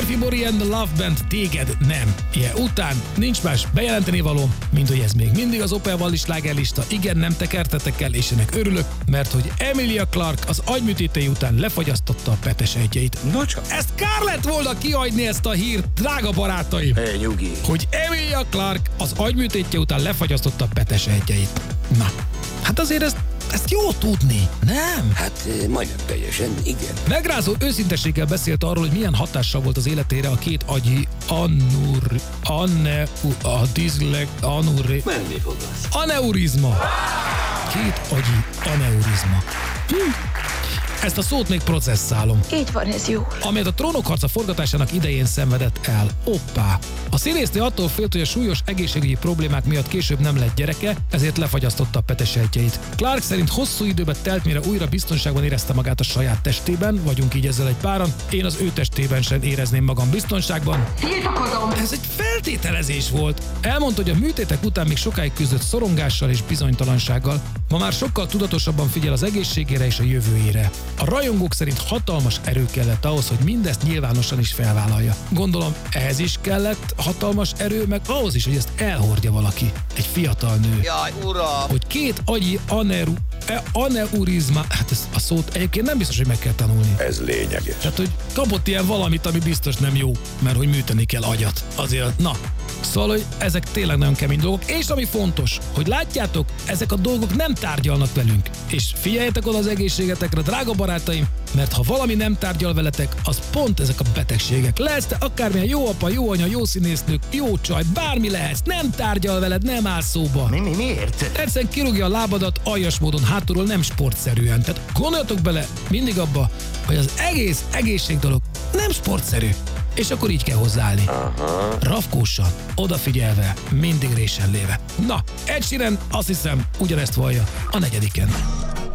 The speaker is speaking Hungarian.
Férfi Bori and the Love Band téged nem. Ilyen után nincs más bejelenteni való, mint hogy ez még mindig az Opel Wallis slágerlista. Igen, nem tekertetek el, és ennek örülök, mert hogy Emilia Clarke az agyműtétei után lefagyasztotta a petesejtjeit. Nocsak. Ezt kár lett volna kihagyni, ezt a hírt, drága barátaim! Nyugi. Hogy Emilia Clarke az agyműtétje után lefagyasztotta a petesejtjeit. Na, hát azért ezt jó tudni, nem? Hát majdnem teljesen, igen. Megrázó őszintességgel beszélt arról, hogy milyen hatással volt az életére a két agyi Menni fogsz. aneurizma. Két agyi aneurizma. Ezt a szót még processzálom. Így van, ez jó. Amelyet a Trónokharca forgatásának idején szenvedett el. Oppá! A színésznő attól félt, hogy a súlyos egészségügyi problémák miatt később nem lett gyereke, ezért lefagyasztotta a petesejtjeit. Clarke szerint hosszú időbe telt, mire újra biztonságban érezte magát a saját testében, vagyunk így ezzel egy páran, én az ő testében sem érezném magam biztonságban. Tiltakozom! Ez egy feltételezés volt. Elmondta, hogy a műtétek után még sokáig küzdött szorongással és bizonytalansággal. Ma már sokkal tudatosabban figyel az egészségére és a jövőjére. A rajongók szerint hatalmas erő kellett ahhoz, hogy mindezt nyilvánosan is felvállalja. Gondolom, ehhez is kellett hatalmas erő, meg ahhoz is, hogy ezt elhordja valaki. Egy fiatal nő. Jaj, uram! Hogy két agyi aneurizma, hát ez a szót egyébként nem biztos, hogy meg kell tanulni. Ez lényeges. Tehát, hogy kapott ilyen valamit, ami biztos nem jó, mert hogy műteni kell agyat. Azért, na. Szóval, hogy ezek tényleg nagyon kemény dolgok, és ami fontos, hogy látjátok, ezek a dolgok nem tárgyalnak velünk. És figyeljetek oda az egészségetekre, drága barátaim, mert ha valami nem tárgyal veletek, az pont ezek a betegségek. Lehetsz te akármilyen jó apa, jó anya, jó színésznők, jó csaj, bármi lehetsz, nem tárgyal veled, nem áll szóba. Miért? Egyszerűen kirúgja a lábadat aljas módon hátulról, nem sportszerűen. Tehát gondoljatok bele mindig abba, hogy az egész egészség dolog nem sportszerű. És akkor így kell hozzáállni. Aha. Rafkósan, odafigyelve, mindig résen léve. Na, Ed Sheeran azt hiszem ugyanezt vallja a 4-en.